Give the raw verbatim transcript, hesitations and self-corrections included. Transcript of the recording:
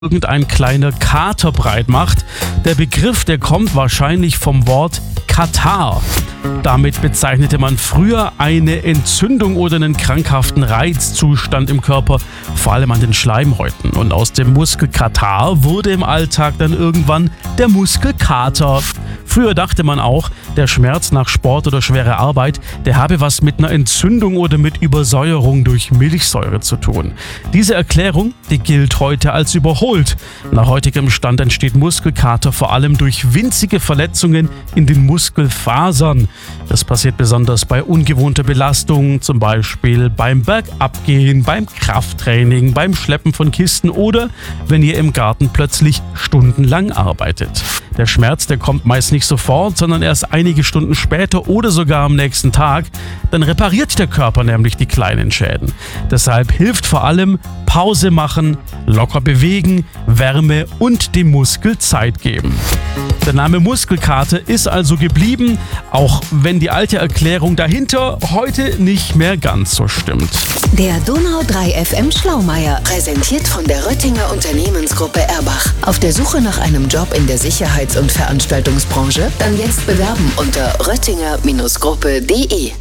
irgendein kleiner Kater breit macht. Der Begriff, der kommt wahrscheinlich vom Wort Katar. Damit bezeichnete man früher eine Entzündung oder einen krankhaften Reizzustand im Körper, vor allem an den Schleimhäuten. Und aus dem Muskelkatar wurde im Alltag dann irgendwann der Muskelkater. Früher dachte man auch, der Schmerz nach Sport oder schwerer Arbeit, der habe was mit einer Entzündung oder mit Übersäuerung durch Milchsäure zu tun. Diese Erklärung, die gilt heute als überholt. Nach heutigem Stand entsteht Muskelkater vor allem durch winzige Verletzungen in den Muskelfasern. Das passiert besonders bei ungewohnter Belastung, zum Beispiel beim Bergabgehen, beim Krafttraining, beim Schleppen von Kisten oder wenn ihr im Garten plötzlich stundenlang arbeitet. Der Schmerz, der kommt meist nicht sofort, sondern erst einige Stunden später oder sogar am nächsten Tag. Dann repariert der Körper nämlich die kleinen Schäden. Deshalb hilft vor allem Pause machen, locker bewegen, Wärme und dem Muskel Zeit geben. Der Name Muskelkater ist also geblieben, auch wenn die alte Erklärung dahinter heute nicht mehr ganz so stimmt. Der Donau drei F M Schlaumeier, präsentiert von der Röttinger Unternehmensgruppe Erbach. Auf der Suche nach einem Job in der Sicherheits- und Veranstaltungsbranche? Dann jetzt bewerben unter röttinger Gruppe punkt de.